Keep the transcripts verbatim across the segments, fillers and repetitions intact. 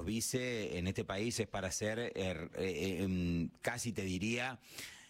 vice en este país es para hacer, eh, eh, eh, casi te diría,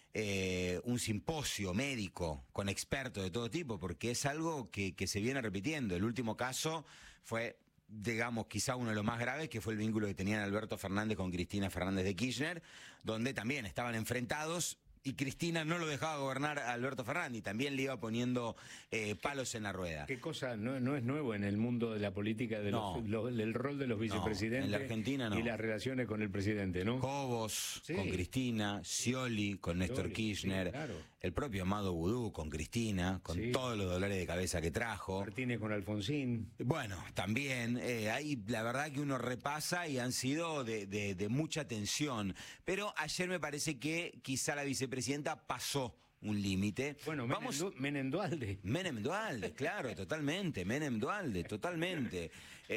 Eh, un simposio médico con expertos de todo tipo, porque es algo que, que se viene repitiendo. El último caso fue, digamos, quizá uno de los más graves, que fue el vínculo que tenían Alberto Fernández con Cristina Fernández de Kirchner, donde también estaban enfrentados y Cristina no lo dejaba gobernar a Alberto Fernández, también le iba poniendo eh, palos en la rueda. ¿Qué cosa? No, no es nuevo en el mundo de la política, de no. los, lo, el rol de los vicepresidentes, no, en la Argentina no. Y las relaciones con el presidente, ¿no? Cobos sí. con Cristina, Scioli con Néstor Scioli, Kirchner, sí, claro. El propio Amado Vudú con Cristina, con sí. todos los dolores de cabeza que trajo. Martínez con Alfonsín. Bueno, también, eh, hay la verdad que uno repasa y han sido de, de, de mucha tensión. Pero ayer me parece que quizá la vicepresidenta pasó un límite. Bueno, Vamos, Menem Dualde. Menem Dualde, claro, totalmente. Menem Dualde, totalmente.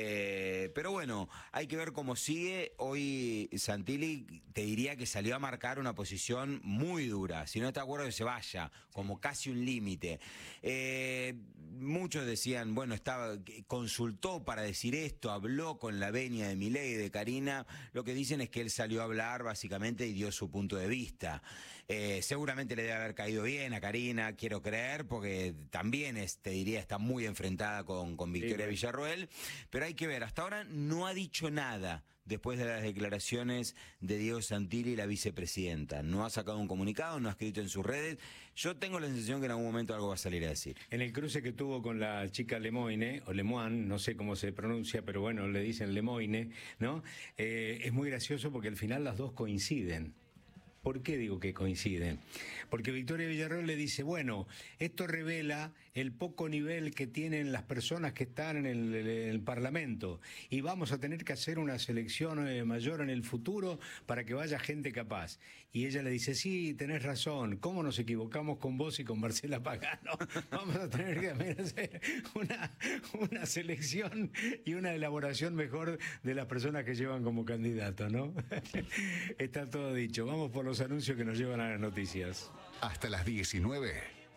Eh, pero bueno, hay que ver cómo sigue. Hoy Santilli te diría que salió a marcar una posición muy dura. Si no está de acuerdo, que se vaya, como casi un límite. Eh, muchos decían, bueno, estaba consultó para decir esto, habló con la venia de Milei, de Karina. Lo que dicen es que él salió a hablar básicamente y dio su punto de vista. Eh, seguramente le debe haber caído bien a Karina, quiero creer, porque también es, te diría, está muy enfrentada con, con Victoria sí, Villarroel, pero hay que ver, hasta ahora no ha dicho nada después de las declaraciones de Diego Santilli, la vicepresidenta. No ha sacado un comunicado, no ha escrito en sus redes. Yo tengo la sensación que en algún momento algo va a salir a decir. En el cruce que tuvo con la chica Lemoine, o Lemoine, no sé cómo se pronuncia, pero bueno, le dicen Lemoine, ¿no? Eh, es muy gracioso porque al final las dos coinciden. ¿Por qué digo que coinciden? Porque Victoria Villarroel le dice, bueno, esto revela el poco nivel que tienen las personas que están en el, el, el Parlamento y vamos a tener que hacer una selección eh, mayor en el futuro para que vaya gente capaz. Y ella le dice, sí, tenés razón, ¿cómo nos equivocamos con vos y con Marcela Pagano? Vamos a tener que hacer una, una selección y una elaboración mejor de las personas que llevan como candidato, ¿no? Está todo dicho. Vamos por los anuncios que nos llevan a las noticias. Hasta las diecinueve.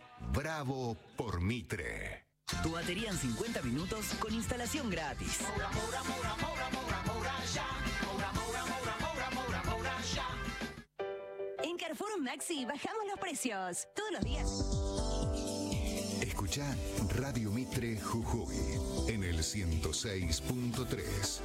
Bravo por Mitre. Tu batería en cincuenta minutos con instalación gratis. Moura, moura, moura, moura, moura, moura, ya. Moura, moura, moura, moura, moura, moura, ya. En Carrefour Maxi bajamos los precios todos los días. Escuchá Radio Mitre Jujuy en el ciento seis punto tres.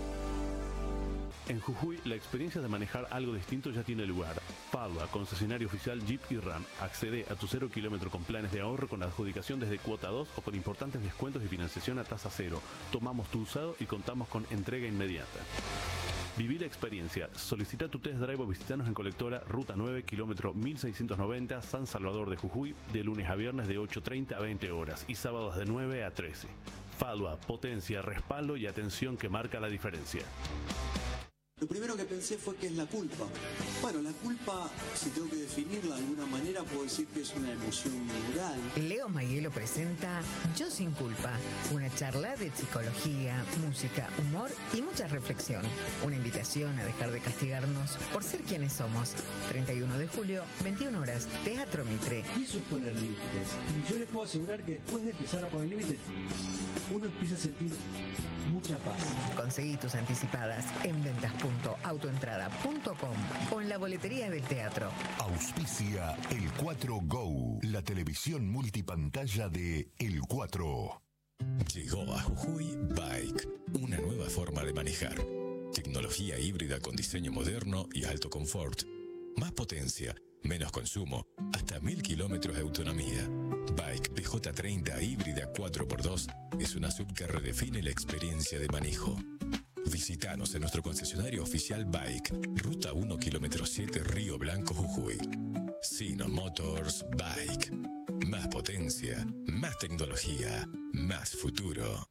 En Jujuy, la experiencia de manejar algo distinto ya tiene lugar. Padua, concesionario oficial Jeep y Ram. Accede a tu cero kilómetro con planes de ahorro con adjudicación desde cuota dos o con importantes descuentos y financiación a tasa cero. Tomamos tu usado y contamos con entrega inmediata. Viví la experiencia. Solicita tu test drive o visitanos en Colectora, Ruta nueve, kilómetro mil seiscientos noventa, San Salvador de Jujuy, de lunes a viernes de ocho treinta a veinte horas y sábados de nueve a trece. Padua, potencia, respaldo y atención que marca la diferencia. Lo primero que pensé fue ¿qué es la culpa? Bueno, la culpa, si tengo que definirla de alguna manera, puedo decir que es una emoción moral. Leo Mayelo presenta Yo sin culpa, una charla de psicología, música, humor y mucha reflexión. Una invitación a dejar de castigarnos por ser quienes somos. treinta y uno de julio, veintiuna horas, Teatro Mitre. Y eso es poner límites. Y yo les puedo asegurar que después de empezar a poner límites, uno empieza a sentir mucha paz. Conseguí tus anticipadas en ventas punto autoentrada punto com o en la boletería del teatro. Auspicia El cuatro Go, la televisión multipantalla de El cuatro. Llegó a Jujuy Bike, una nueva forma de manejar. Tecnología híbrida con diseño moderno y alto confort. Más potencia, menos consumo, hasta mil kilómetros de autonomía. Bike P J treinta híbrida cuatro por dos es una sub que redefine la experiencia de manejo. Visítanos en nuestro concesionario oficial Bike, Ruta uno, kilómetro siete, Río Blanco, Jujuy. Sino Motors Bike. Más potencia, más tecnología, más futuro.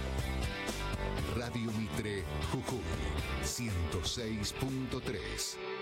Radio Mitre Jujuy ciento seis punto tres.